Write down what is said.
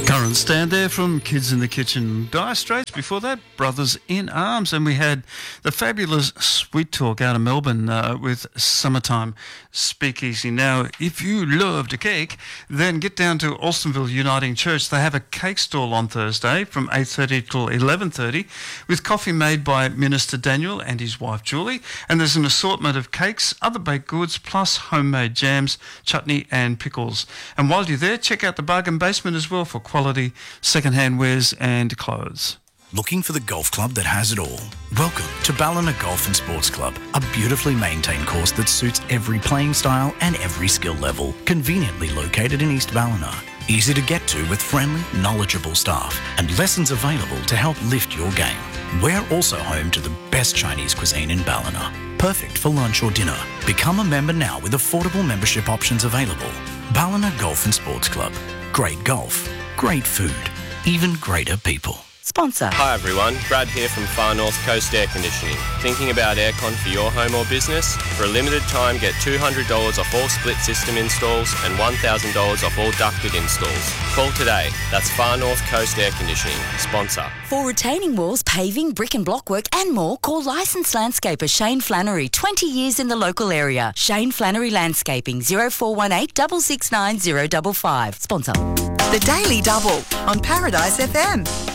Current stand there from Kids in the Kitchen. Dire Straits. Before that, Brothers in Arms. And we had the fabulous Sweet Talk out of Melbourne with Summertime Speakeasy. Now, if you loved a cake, then get down to Alstonville Uniting Church. They have a cake stall on Thursday from 8:30 till 11:30 with coffee made by Minister Daniel and his wife Julie. And there's an assortment of cakes, other baked goods, plus homemade jams, chutney and pickles. And while you're there, check out the Bargain Basement as well for quality second-hand wares and clothes. Looking for the golf club that has it all? Welcome to Ballina Golf and Sports Club, a beautifully maintained course that suits every playing style and every skill level, conveniently located in East Ballina. Easy to get to with friendly, knowledgeable staff and lessons available to help lift your game. We're also home to the best Chinese cuisine in Ballina, perfect for lunch or dinner. Become a member now with affordable membership options available. Ballina Golf and Sports Club. Great golf, great food, even greater people. Sponsor. Hi everyone, Brad here from Far North Coast Air Conditioning. Thinking about aircon for your home or business? For a limited time, get $200 off all split system installs and $1,000 off all ducted installs. Call today. That's Far North Coast Air Conditioning. Sponsor. For retaining walls, paving, brick and block work and more, call licensed landscaper Shane Flannery, 20 years in the local area. Shane Flannery Landscaping, 0418 669 055. Sponsor. The Daily Double on Paradise FM.